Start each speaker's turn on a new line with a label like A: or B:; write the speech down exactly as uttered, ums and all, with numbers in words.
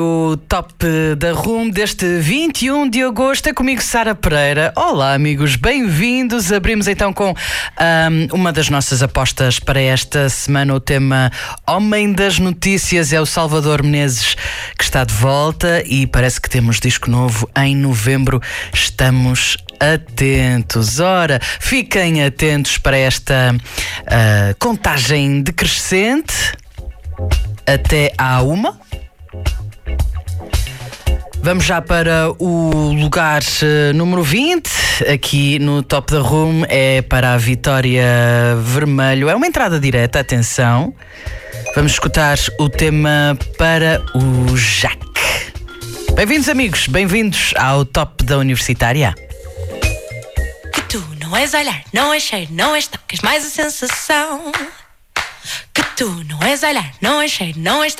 A: O top da Room deste vinte e um de agosto é comigo, Sara Pereira. Olá, amigos, bem-vindos. Abrimos então com um, uma das nossas apostas para esta semana. O tema Homem das Notícias é o Salvador Menezes, que está de volta e parece que temos disco novo em novembro. Estamos atentos. Ora, fiquem atentos para esta uh, contagem decrescente até à uma. Vamos já para o lugar uh, número vinte, aqui no Top da Room, é para a Vitória Vermelho. É uma entrada direta, atenção. Vamos escutar o tema para o Jack. Bem-vindos, amigos, bem-vindos ao Top da Universitária.
B: Que tu não és olhar, não és cheiro, não és toque, és mais a sensação. Que tu não és olhar, não és cheiro, não és